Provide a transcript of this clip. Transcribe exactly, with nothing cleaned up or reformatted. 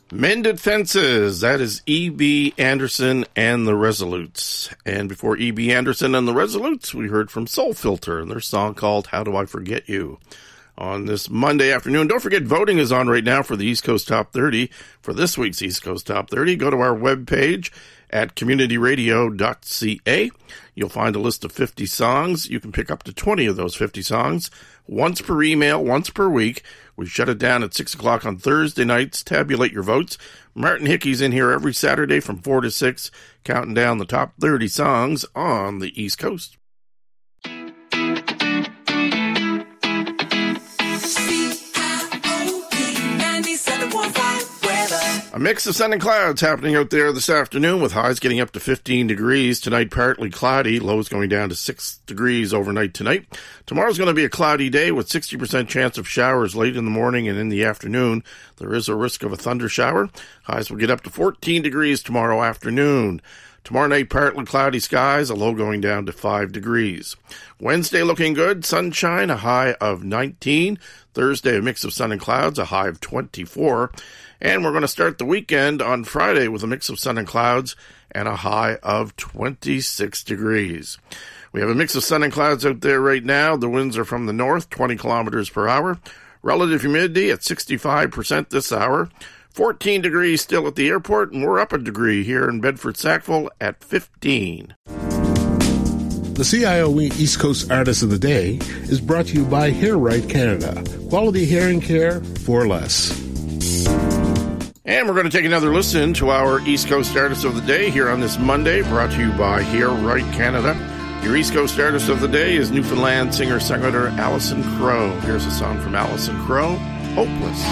Mended Fences, that is E B. Anderson and the Resolutes. And before E B. Anderson and the Resolutes, we heard from Soul Filter and their song called How Do I Forget You? On this Monday afternoon. Don't forget, voting is on right now for the East Coast Top thirty. For this week's East Coast Top thirty, go to our webpage at community radio dot c a. You'll find a list of fifty songs. You can pick up to twenty of those fifty songs once per email, once per week. We shut it down at six o'clock on Thursday nights. Tabulate your votes. Martin Hickey's in here every Saturday from four to six, counting down the top thirty songs on the East Coast. A mix of sun and clouds happening out there this afternoon with highs getting up to fifteen degrees. Tonight, partly cloudy. Lows going down to six degrees overnight tonight. Tomorrow's going to be a cloudy day with sixty percent chance of showers late in the morning and in the afternoon. There is a risk of a thunder shower. Highs will get up to fourteen degrees tomorrow afternoon. Tomorrow night, partly cloudy skies, a low going down to five degrees. Wednesday looking good, sunshine, a high of nineteen. Thursday, a mix of sun and clouds, a high of twenty-four. And we're going to start the weekend on Friday with a mix of sun and clouds and a high of twenty-six degrees. We have a mix of sun and clouds out there right now. The winds are from the north, twenty kilometers per hour. Relative humidity at sixty-five percent this hour. fourteen degrees still at the airport, and we're up a degree here in Bedford-Sackville at fifteen. The C I O E East Coast Artist of the Day is brought to you by Hair Right Canada. Quality hearing care for less. And we're going to take another listen to our East Coast Artist of the Day here on this Monday, brought to you by Hair Right Canada. Your East Coast Artist of the Day is Newfoundland singer-songwriter Alison Krogh. Here's a song from Alison Krogh, Hopeless.